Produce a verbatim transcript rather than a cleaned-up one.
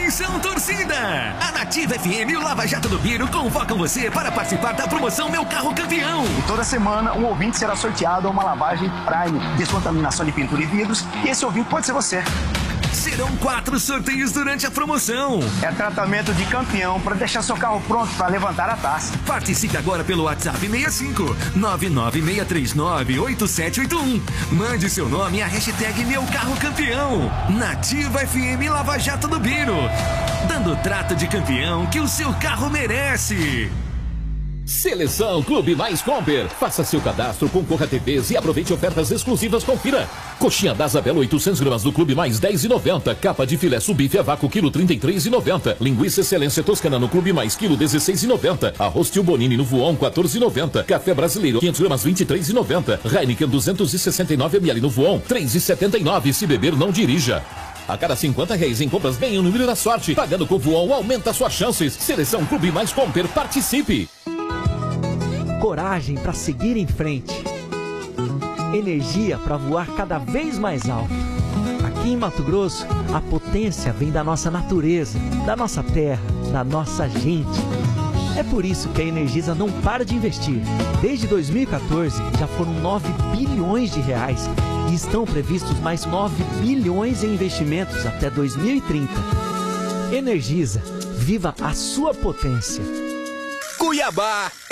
Atenção, torcida! A Nativa F M e o Lava Jato do Biro convocam você para participar da promoção Meu Carro Campeão. E toda semana, um ouvinte será sorteado a uma lavagem Prime, descontaminação de pintura e vidros, e esse ouvinte pode ser você. Serão quatro sorteios durante a promoção. É tratamento de campeão para deixar seu carro pronto para levantar a taça. Participe agora pelo WhatsApp seis cinco nove nove seis três nove oito sete oito um. Mande seu nome e a hashtag Meu Carro Campeão. Nativa F M Lava Jato do Biro. Dando o trato de campeão que o seu carro merece. Seleção Clube Mais Comper. Faça seu cadastro, concorra a T Vs e aproveite ofertas exclusivas. Confira. Coxinha da Isabela oitocentos gramas do Clube Mais dez e noventa. Capa de filé subife a vácuo quilo trinta e três e noventa. Linguiça Excelência Toscana no Clube Mais quilo dezesseis e noventa. Arroz Tio Bonini no Voon quatorze e noventa. Café Brasileiro quinhentos gramas vinte e três e noventa. Heineken duzentos e sessenta e nove mililitros no Voon três e setenta e nove. Se beber não dirija. A cada cinquenta reais em compras ganhe o número da sorte. Pagando com o Voon aumenta suas chances. Seleção Clube Mais Comper. Participe. Coragem para seguir em frente. Energia para voar cada vez mais alto. Aqui em Mato Grosso, a potência vem da nossa natureza, da nossa terra, da nossa gente. É por isso que a Energisa não para de investir. Desde dois mil e quatorze, já foram nove bilhões de reais e estão previstos mais nove bilhões em investimentos até dois mil e trinta. Energisa, viva a sua potência. Cuiabá